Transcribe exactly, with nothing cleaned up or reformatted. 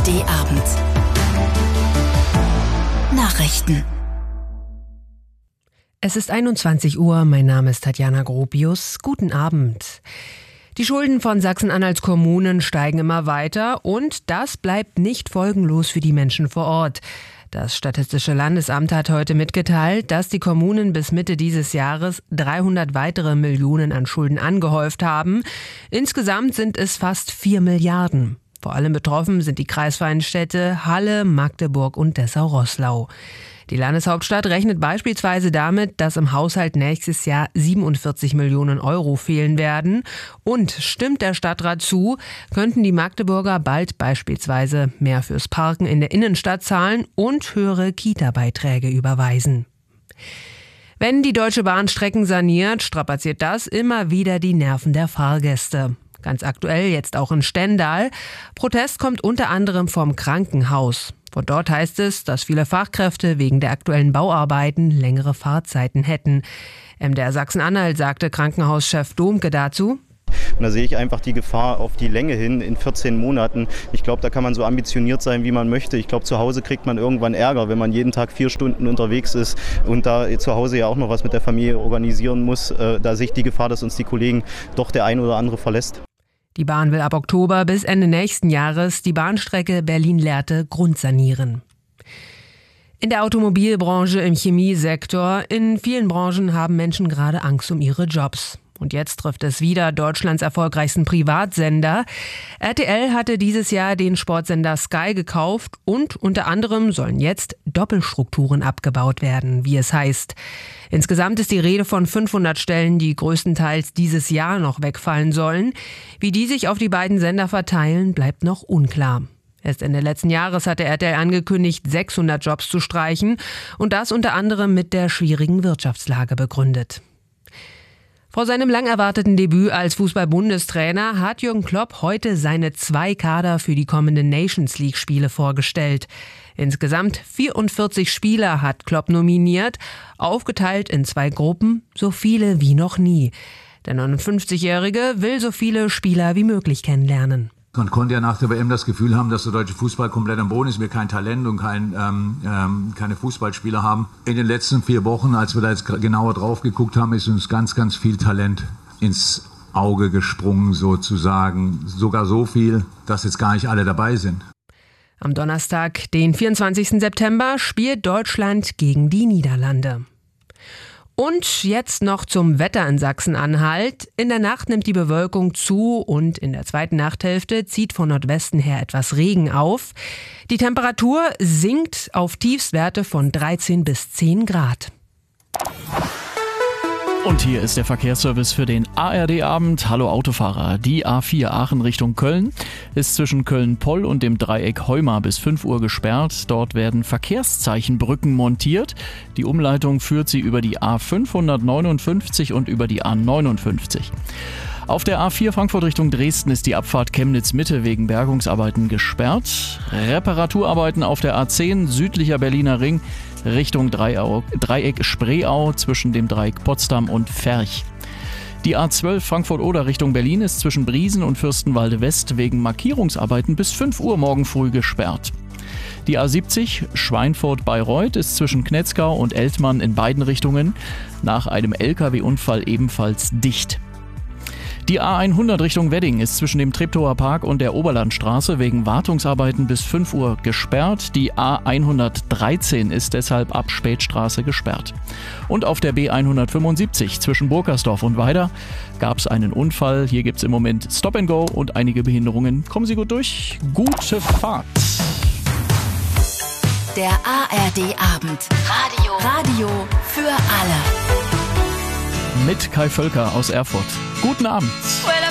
D-Abend. Nachrichten. Es ist einundzwanzig Uhr, mein Name ist Tatjana Gropius. Guten Abend. Die Schulden von Sachsen-Anhalts Kommunen steigen immer weiter und das bleibt nicht folgenlos für die Menschen vor Ort. Das Statistische Landesamt hat heute mitgeteilt, dass die Kommunen bis Mitte dieses Jahres dreihundert weitere Millionen an Schulden angehäuft haben. Insgesamt sind es fast vier Milliarden. Vor allem betroffen sind die kreisfreien Städte Halle, Magdeburg und Dessau-Roßlau. Die Landeshauptstadt rechnet beispielsweise damit, dass im Haushalt nächstes Jahr siebenundvierzig Millionen Euro fehlen werden. Und stimmt der Stadtrat zu, könnten die Magdeburger bald beispielsweise mehr fürs Parken in der Innenstadt zahlen und höhere Kita-Beiträge überweisen. Wenn die Deutsche Bahn Strecken saniert, strapaziert das immer wieder die Nerven der Fahrgäste. Ganz aktuell jetzt auch in Stendal. Protest kommt unter anderem vom Krankenhaus. Von dort heißt es, dass viele Fachkräfte wegen der aktuellen Bauarbeiten längere Fahrzeiten hätten. M D R Sachsen-Anhalt sagte Krankenhauschef Domke dazu: Und da sehe ich einfach die Gefahr auf die Länge hin in vierzehn Monaten. Ich glaube, da kann man so ambitioniert sein, wie man möchte. Ich glaube, zu Hause kriegt man irgendwann Ärger, wenn man jeden Tag vier Stunden unterwegs ist und da zu Hause ja auch noch was mit der Familie organisieren muss. Da sehe ich die Gefahr, dass uns die Kollegen doch der ein oder andere verlässt. Die Bahn will ab Oktober bis Ende nächsten Jahres die Bahnstrecke Berlin-Lehrte grundsanieren. In der Automobilbranche, im Chemiesektor, in vielen Branchen haben Menschen gerade Angst um ihre Jobs. Und jetzt trifft es wieder Deutschlands erfolgreichsten Privatsender. R T L hatte dieses Jahr den Sportsender Sky gekauft und unter anderem sollen jetzt Doppelstrukturen abgebaut werden, wie es heißt. Insgesamt ist die Rede von fünfhundert Stellen, die größtenteils dieses Jahr noch wegfallen sollen. Wie die sich auf die beiden Sender verteilen, bleibt noch unklar. Erst Ende letzten Jahres hatte R T L angekündigt, sechshundert Jobs zu streichen und das unter anderem mit der schwierigen Wirtschaftslage begründet. Vor seinem lang erwarteten Debüt als Fußball-Bundestrainer hat Jürgen Klopp heute seine zwei Kader für die kommenden Nations League-Spiele vorgestellt. Insgesamt vierundvierzig Spieler hat Klopp nominiert, aufgeteilt in zwei Gruppen, so viele wie noch nie. Der neunundfünfzigjährige will so viele Spieler wie möglich kennenlernen. Man konnte ja nach der W M das Gefühl haben, dass der deutsche Fußball komplett am Boden ist, wir kein Talent und kein, ähm, ähm, keine Fußballspieler haben. In den letzten vier Wochen, als wir da jetzt genauer drauf geguckt haben, ist uns ganz, ganz viel Talent ins Auge gesprungen sozusagen. Sogar so viel, dass jetzt gar nicht alle dabei sind. Am Donnerstag, den vierundzwanzigsten September, spielt Deutschland gegen die Niederlande. Und jetzt noch zum Wetter in Sachsen-Anhalt. In der Nacht nimmt die Bewölkung zu und in der zweiten Nachthälfte zieht von Nordwesten her etwas Regen auf. Die Temperatur sinkt auf Tiefstwerte von dreizehn bis zehn Grad. Und hier ist der Verkehrsservice für den A R D-Abend. Hallo Autofahrer. Die A vier Aachen Richtung Köln ist zwischen Köln-Poll und dem Dreieck Heuma bis fünf Uhr gesperrt. Dort werden Verkehrszeichenbrücken montiert. Die Umleitung führt sie über die A fünfhundertneunundfünfzig und über die A neunundfünfzig. Auf der A vier Frankfurt Richtung Dresden ist die Abfahrt Chemnitz-Mitte wegen Bergungsarbeiten gesperrt. Reparaturarbeiten auf der A zehn südlicher Berliner Ring Richtung Dreieck Spreeau zwischen dem Dreieck Potsdam und Ferch. Die A zwölf Frankfurt-Oder Richtung Berlin ist zwischen Briesen und Fürstenwalde West wegen Markierungsarbeiten bis fünf Uhr morgen früh gesperrt. Die A siebzig Schweinfurt-Bayreuth ist zwischen Knetzgau und Eltmann in beiden Richtungen nach einem L K W-Unfall ebenfalls dicht. Die A hundert Richtung Wedding ist zwischen dem Treptower Park und der Oberlandstraße wegen Wartungsarbeiten bis fünf Uhr gesperrt. Die A hundertdreizehn ist deshalb ab Spätstraße gesperrt. Und auf der B hundertfünfundsiebzig zwischen Burkersdorf und Weida gab es einen Unfall. Hier gibt es im Moment Stop and Go und einige Behinderungen. Kommen Sie gut durch. Gute Fahrt. Der A R D-Abend. Radio. Radio für alle. Mit Kai Völker aus Erfurt. Guten Abend.